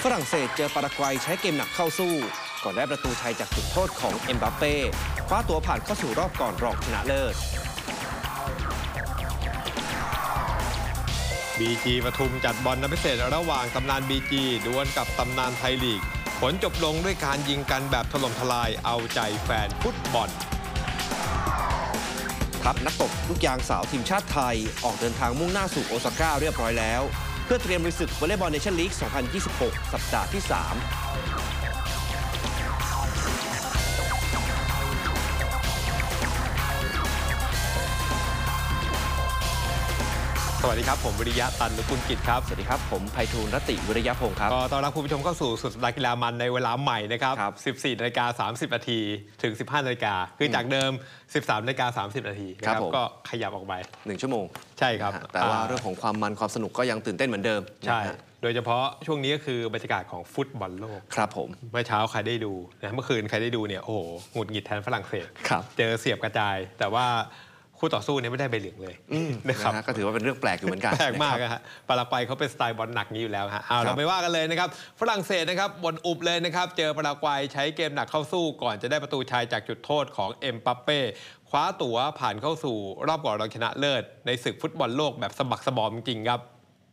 รั่งเศสเจอปารากวัยใช้เกมหนักเข้าสู้ก่อนได้ประตูชัยจากจุดโทษของเอ็มบัปเป้คว้าตัวผ่านเข้าสู่รอบก่อนรองชนะเลิศ BG ปทุมจัดบอลนัดพิเศษระหว่างตำนาน BG ดวลกับตำนานไทยลีกผลจบลงด้วยการยิงกันแบบถล่มทลายเอาใจแฟนฟุตบอลทัพนักตบลูกยางสาวทีมชาติไทยออกเดินทางมุ่งหน้าสู่โอซาก้าเรียบร้อยแล้วเพื่อเตรียมลุยศึกวอลเลย์บอลเนชั่นลีก 2026 สัปดาห์ที่ 3 สวัสดีครับผมวิริยะตันนุกุลกิจครับสวัสดีครับผมไพฑูรย์รัตติวิริยะพงศ์ครับก็ต้อนรับคุณผู้ชมเข้าสู่สุดสัปดาห์กีฬามันในเวลาใหม่นะครับ 14:30 น.ถึง 15:00 น.คือจากเดิม 13:30 น.นะครับก็ขยับออกไป 1 ชั่วโมงใช่ครับแต่ว่าเรื่องของความมันความสนุกก็ยังตื่นเต้นเหมือนเดิมใช่โดยเฉพาะช่วงนี้ก็คือบรรยากาศของฟุตบอลโลกครับผมเมื่อเช้าใครได้ดูนะเมื่อคืนใครได้ดูเนี่ยโอ้โหหงุดหงิดแทนฝรั่งเศสเจอเสียบกระจายแต่ว่าคู่ต่อสู้เนี่ยไม่ได้ใบเหลืองเลยนะครับก็ถือว่าเป็นเรื่องแปลกอยู่เหมือนกันแปลกมากนะฮะปารากวัยเขาเป็นสไตล์บอลหนักนี้อยู่แล้วฮะเราไปว่ากันเลยนะครับฝรั่งเศสนะครับบนอุบเลยนะครับเจอปารากวัยใช้เกมหนักเข้าสู้ก่อนจะได้ประตูชัยจากจุดโทษของเอ็มบัปเป้คว้าตั๋วผ่านเข้าสู่รอบก่อนรองชนะเลิศในศึกฟุตบอลโลกแบบสะบักสะบอมจริงครับ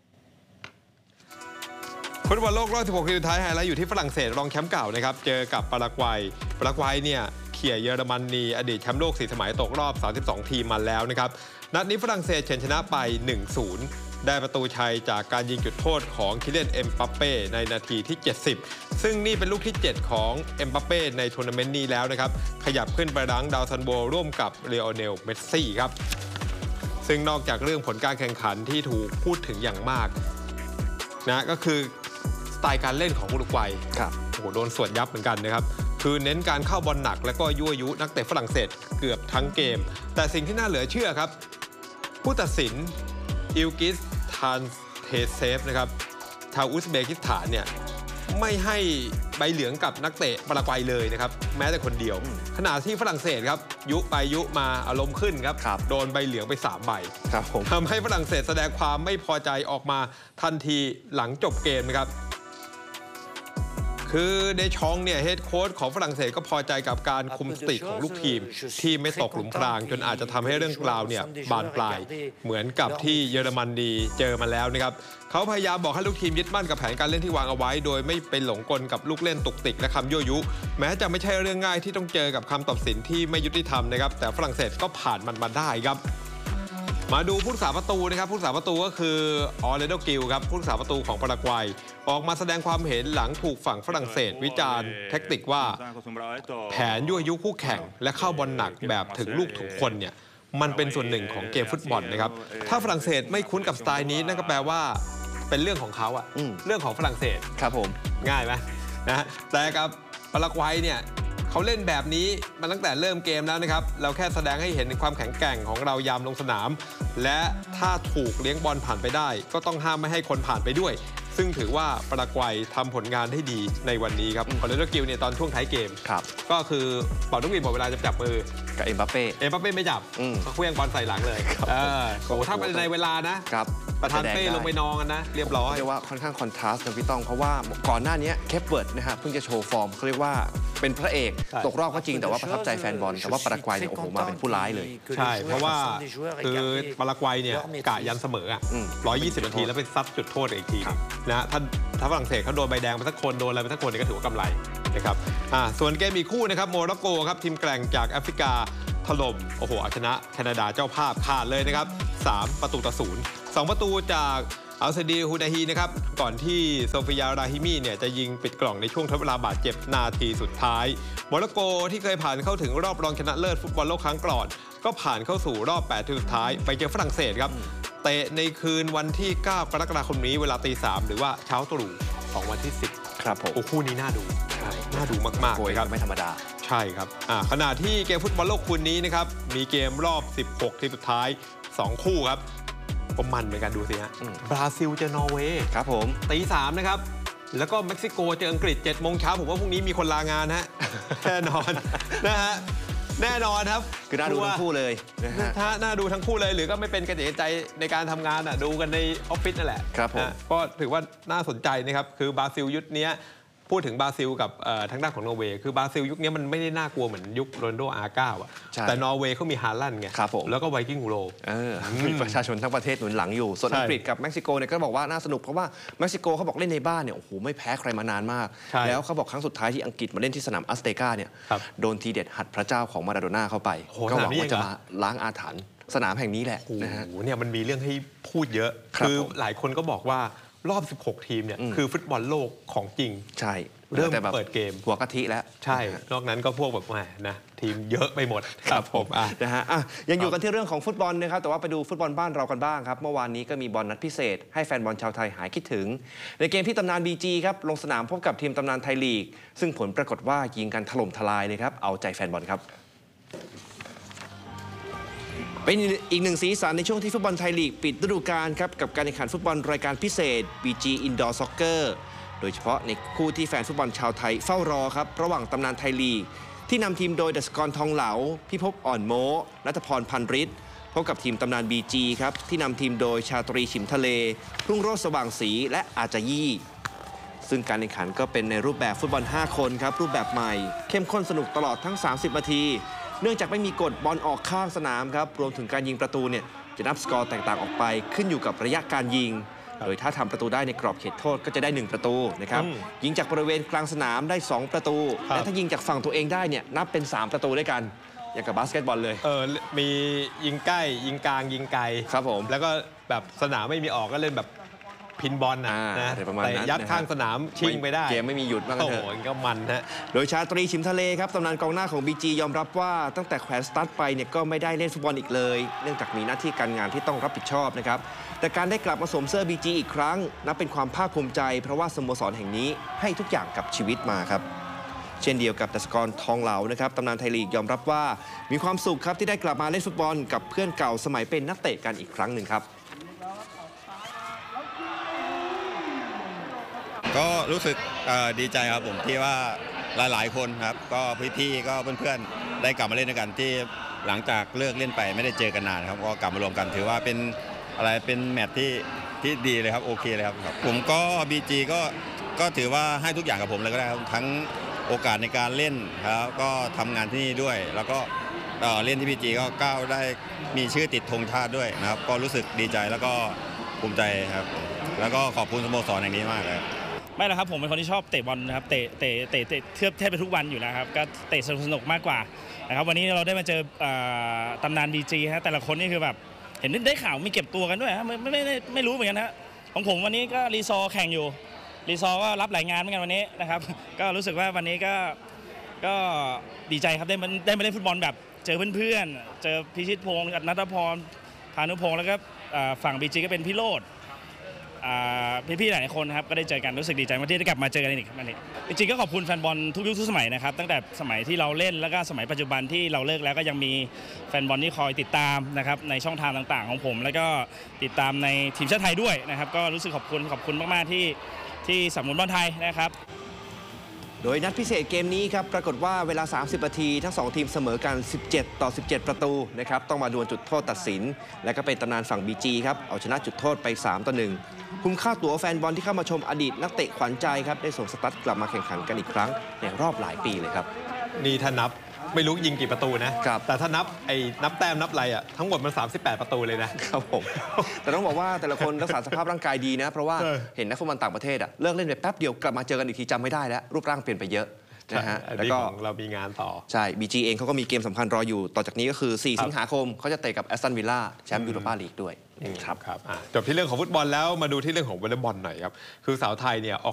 ฟุตบอลโลกรอบ16 ทีมสุดท้ายไฮไลท์อยู่ที่ฝรั่งเศสรองแชมป์เก่านะครับเจอกับปารากวัยเนี่ยเขี่ยเยอรมนีอดีตแชมป์โลก4 สมัยตกรอบ32 ทีมมาแล้วนะครับนัดนี้ฝรั่งเศสเฉือนชนะไป 1-0 ได้ประตูชัยจากการยิงจุดโทษของคิเลียนเอ็มบัปเป้ในนาทีที่70ซึ่งนี่เป็นลูกที่7ของเอ็มบัปเป้ในทัวร์นาเมนต์นี้แล้วนะครับขยับขึ้นไปรั้งดาวซันโบร่วมกับเลโอเนลเมสซี่ครับซึ่งนอกจากเรื่องผลการแข่งขันที่ถูกพูดถึงอย่างมากนะก็คือสไตล์การเล่นของอุรุกวัยโอ้โหโดนสวนยับเหมือนกันนะครับคือเน้นการเข้าบอลหนักและก็ยั่วยุนักเตะฝรั่งเศสเกือบทั้งเกมแต่สิ่งที่น่าเหลือเชื่อครับผู้ตัดสินอิลกิสทานเทเซฟนะครับชาวอุซเบกิสถานเนี่ยไม่ให้ใบเหลืองกับนักเตะปารากวัยเลยนะครับแม้แต่คนเดียวขณะที่ฝรั่งเศสครับยุไปยุมาอารมณ์ขึ้นครับโดนใบเหลืองไป3 ใบทำให้ฝรั่งเศสแสดงความไม่พอใจออกมาทันทีหลังจบเกมนะครับคือเดชองเนี่ยเฮดโค้ชของฝรั่งเศสก็พอใจกับการคุมสติของลูกทีมที่ไม่ตกหลุมพรางจนอาจจะทำให้เรื่องราวเนี่ยบานปลายเหมือนกับที่เยอรมนีเจอมาแล้วนะครับเขาพยายามบอกให้ลูกทีมยึดมั่นกับแผนการเล่นที่วางเอาไว้โดยไม่ไปหลงกลกับลูกเล่นตุกติกและคำยั่วยุแม้จะไม่ใช่เรื่องง่ายที่ต้องเจอกับคำตัดสินที่ไม่ยุติธรรมนะครับแต่ฝรั่งเศสก็ผ่านมันมาได้ครับมาดูผู้รักษาประตูนะครับผู้รักษาประตูก็คือออเรโดกิลครับผู้รักษาประตูของปารากวัยออกมาแสดงความเห็นหลังถูกฝั่งฝรั่งเศสวิจารณ์แทคติกว่าแผนยั่วยุคู่แข่งและเข้าบอลหนักแบบถึงลูกถึงคนเนี่ยมันเป็นส่วนหนึ่งของเกมฟุตบอลนะครับถ้าฝรั่งเศสไม่คุ้นกับสไตล์นี้นั่นก็แปลว่าเป็นเรื่องของเขาอะเรื่องของฝรั่งเศสครับผมง่ายไหมนะแต่กับปารากวัยเนี่ยเขาเล่นแบบนี้มาตั้งแต่เริ่มเกมแล้วนะครับเราแค่แสดงให้เห็นถึงความแข็งแกร่งของเรายามลงสนามและถ้าถูกเลี้ยงบอลผ่านไปได้ก็ต้องห้ามไม่ให้คนผ่านไปด้วยซึ่งถือว่าปารากวัยทำผลงานได้ดีในวันนี้ครับออเรโดกิลเนี่ยตอนช่วงท้ายเกมก็คือเป่านกหวีดหมดเวลาจะจับมือกับเอ็มบัปเป้ไม่จับเขาเคลื่อนบอลใส่หลังเลยโอ้ถ้าในเวลานะประธานเป้ลงไปนองกันนะเรียบร้อยเรียกว่าค่อนข้างคอนทราสต์นะพี่ต้องเพราะว่าก่อนหน้านี้เคปเวิร์ดนะฮะเพิ่งจะโชว์ฟอร์มเขาเรียกว่าเป็นพระเอกตกรอบก็จริงแต่ว่าประทับใจแฟนบอลแต่ว่าปารากวัยเนี่ยโอ้โหมาเป็นผู้ร้ายเลยใช่เพราะว่าคือปารากวัยเนี่ยกะยันเสมอ120 นาทีแล้วไปซัดจุดโทษอีกทีนะถ้าฝรั่งเศสเขาโดนใบแดงไปสักคนโดนอะไรไปสักคนเนี่ยก็ถือว่ากำไรนะครับส่วนเกมอีกคู่นะครับโมร็อกโกครับทีมแกร่งจากแอฟริกาถล่มโอ้โหเอาชนะแคนาดาเจ้าภาพขาดเลยนะครับ3-0 2 ประตูจากอัลเซดีฮูดาฮีนะครับก่อนที่โซฟิยาราฮิมีเนี่ยจะยิงปิดกล่องในช่วงทดเวลาบาดเจ็บนาทีสุดท้ายโมร็อกโกที่เคยผ่านเข้าถึงรอบรองชนะเลิศฟุตบอลโลกครั้งก่อนก็ผ่านเข้าสู่รอบ8 ทีมสุดท้ายไปเจอฝรั่งเศสครับเตะในคืนวันที่9 กรกฎาคมนี้เวลาตี 3หรือว่าเช้าตรู่ของวันที่10 ครับผมคู่นี้น่าดูมากๆเลยครับไม่ธรรมดาใช่ครับขณะที่เกมฟุตบอลโลกคืนนี้นะครับมีเกมรอบ16 ทีมสุดท้าย2 คู่ครับก็มันเหมือนกันดูสิฮะบราซิลเจอนอร์เวย์ครับผมตี 3นะครับแล้วก็เม็กซิโกเจออังกฤษ7 โมงเช้าผมว่าพรุ่งนี้มีคนลางานฮะแน่นอนนะฮะแน่นอนครับคือน่าดูทั้งคู่เลยนะฮะถ้าน่าดูทั้งคู่เลยหรือก็ไม่เป็นกระเจิงใจในการทำงานดูกันในออฟฟิศนั่นแหละครับผมก็ถือว่าน่าสนใจนะครับคือบราซิลยุคนี้พูดถึงบราซิลกับทางด้านของนอร์เวย์คือบราซิลยุคนี้มันไม่ได้น่ากลัวเหมือนยุคโรนัลโดอาร์9อ่ะแต่นอร์เวย์เขามีฮาลันด์ไงครับผมแล้วก็ไวกิ้งโรมีประชาชนทั้งประเทศหนุนหลังอยู่ส่วนอังกฤษกับเม็กซิโกเนี่ยก็บอกว่าน่าสนุกเพราะว่าเม็กซิโกเขาบอกเล่นในบ้านเนี่ยโอ้โหไม่แพ้ใครมานานมากใช่แล้วเขาบอกครั้งสุดท้ายที่อังกฤษมาเล่นที่สนามอัสเตกาเนี่ยครับโดนทีเด็ดหัดพระเจ้าของมาราโดน่าเข้าไปโอ้โหก็หวังสนามนี้ว่าจะเองเหรอมาล้างอาถรรพ์สนามแห่งนี้แหละโอ้นะฮะโหเนี่ยมันมีเรื่องให้พูดเยอะครับคือผมหลายคนก็บอกว่ารอบ 16 ทีมเนี่ยคือฟุตบอลโลกของจริงใช่เริ่มแต่แบบเปิดเกมหัวกะทิแล้วใช่ นอกนั้นก็พวกแบบแหมนะทีมเยอะไปหมดนะฮะยังอยู่กันที่เรื่องของฟุตบอลนะครับแต่ว่าไปดูฟุตบอลบ้านเรากันบ้างครับเมื่อวานนี้ก็มีบอลนัดพิเศษให้แฟนบอลชาวไทยหายคิดถึงในเกมที่ตำนาน BG ครับลงสนามพบกับทีมตำนานไทยลีกซึ่งผลปรากฏว่ายิงกันถล่มทลายเลยครับเอาใจแฟนบอลครับเป็นอีกหนึ่งสีสันในช่วงที่ฟุตบอลไทยลีกปิดฤดูกาลครับกับการแข่งขันฟุตบอลรายการพิเศษ BG Indoor Soccer โดยเฉพาะในคู่ที่แฟนฟุตบอลชาวไทยเฝ้ารอครับระหว่างตำนานไทยลีกที่นำทีมโดยดัชกรทองเหลาพิภพอ่อนโม้ณัฐพรพันฤทธิ์พบกับทีมตำนาน BG ครับที่นำทีมโดยชาตรีฉิมทะเลรุ่งโรจน์สว่างศรีและอาจายี่ซึ่งการแข่งขันก็เป็นในรูปแบบฟุตบอล5คนครับรูปแบบใหม่เข้มข้นสนุกตลอดทั้ง30นาทีเนื่องจากไม่มีกฎบอลออกข้างสนามครับรวมถึงการยิงประตูเนี่ยจะนับสกอร์แตกต่างออกไปขึ้นอยู่กับระยะการยิงโดยถ้าทำประตูได้ในกรอบเขตโทษก็จะได้1ประตูนะครับยิงจากบริเวณกลางสนามได้2ประตูและถ้ายิงจากฝั่งตัวเองได้เนี่ยนับเป็น3ประตูด้วยกันอย่างกับบาสเกตบอลเลยมียิงใกล้ยิงกลางยิงไกลครับผมแล้วก็แบบสนามไม่มีออกก็เล่นแบบพินบอลนะอะไรประมาณนั้นยัดข้างสนามชิงไปได้เกมไม่มีหยุดบ้างกันเถอะโอ้โหก็มันฮะโดยชาตรีฉิมทะเลครับตำนานกองหน้าของ BG ยอมรับว่าตั้งแต่แขวนสตาร์ทไปเนี่ยก็ไม่ได้เล่นฟุตบอลอีกเลยเนื่องจากมีหน้าที่การงานที่ต้องรับผิดชอบนะครับแต่การได้กลับมาสวมเสื้อ BG อีกครั้งนับเป็นความภาคภูมิใจเพราะว่าสโมสรแห่งนี้ให้ทุกอย่างกับชีวิตมาครับเช่นเดียวกับดัชกรทองเหลานะครับตำนานไทยลีกยอมรับว่ามีความสุขครับที่ได้กลับมาเล่นฟุตบอลกับเพื่อนเก่าสมัยเป็นนักเตะกันอีกครั้งหนึ่งครับก็รู้สึกดีใจครับผมที่ว่าหลายๆคนครับก็พี่ๆก็เพื่อนๆได้กลับมาเล่นด้วยกันที่หลังจากเลิกเล่นไปไม่ได้เจอกันนานครับก็กลับมารวมกันถือว่าเป็นแมตช์ที่ดีเลยครับโอเคเลยครับผมก็ BG ก็ถือว่าให้ทุกอย่างกับผมเลยก็ได้ครับทั้งโอกาสในการเล่นครับก็ทำงานที่นี่ด้วยแล้วก็เล่นที่ BG ก็ก้าวได้มีชื่อติดธงชาติด้วยนะครับก็รู้สึกดีใจแล้วก็ภูมิใจครับแล้วก็ขอบคุณสโมสรแห่งนี้มากเลยไม่หรอกครับผมเป็นคนที่ชอบเตะบอลนะครับเตะแทบไปทุกวันอยู่แล้วครับก็เตะสนุกมากกว่านะครับวันนี้เราได้มาเจอตำนาน BG ฮะแต่ละคนนี่คือแบบเห็นได้ข่าวมีเก็บตัวกันด้วยฮะไม่รู้เหมือนกันฮะของผมวันนี้ก็รีซอร์แข่งอยู่รีซอร์ก็รับหลายงานเหมือนกันวันนี้นะครับก็รู้สึกว่าวันนี้ก็ดีใจครับได้มาเล่นฟุตบอลแบบเจอเพื่อนๆเจอพิชิตพงษ์ณัฐพรพานุพงษ์แล้วก็ฝั่ง BG ก็เป็นพี่โรจน์พี่ๆหลายคนนะครับก็ได้เจอกันรู้สึกดีใจมากที่ได้กลับมาเจอกันอีกวันนี้จริงๆก็ขอบคุณแฟนบอลทุกยุคทุกสมัยนะครับตั้งแต่สมัยที่เราเล่นแล้วก็สมัยปัจจุบันที่เราเลิกแล้วก็ยังมีแฟนบอลที่คอยติดตามนะครับในช่องทางต่างๆของผมแล้วก็ติดตามในทีมชาติไทยด้วยนะครับก็รู้สึกขอบคุณมากๆที่สนับสนุนบอลไทยนะครับโดยนัดพิเศษเกมนี้ครับปรากฏว่าเวลา30นาทีทั้ง2ทีมเสมอกัน17-17ประตูนะครับต้องมาดวลจุดโทษตัดสินและก็เป็นตำนานฝั่ง BG ครับเอาชนะจุดโทษไป3-1คุ้มค่าตั๋วแฟนบอลที่เข้ามาชมอดีตนักเตะขวัญใจครับได้ส่งสตั๊ดกลับมาแข่งขันกันอีกครั้งในรอบหลายปีเลยครับนี่ถ้านับไม่รู้ยิงกี่ประตูนะครับแต่ถ้านับแต้มนับอะไรอ่ะทั้งหมดมัน38ประตูเลยนะครับผมแต่ต้องบอกว่าแต่ละคนรักษาสภาพร่างกายดีนะเพราะว่าเห็นนักฟุตบอลต่างประเทศอ่ะเลิกเล่นไปแป๊บเดียวกลับมาเจอกันอีกทีจำไม่ได้แล้วรูปร่างเปลี่ยนไปเยอะนะฮะแล้วก็เรามีงานต่อใช่ BG เองเขาก็มีเกมสำคัญรออยู่ต่อจากนี้ก็คือ4สิงหาคมเขาจะเตะกับแอสตันวิลล่าแชมป์ยูโรปาลีกด้วยครับจบที่เรื่องของฟุตบอลแล้วมาดูที่เรื่องของวอลเลย์บอลหน่อยครับคือสาวไทยเนี่ย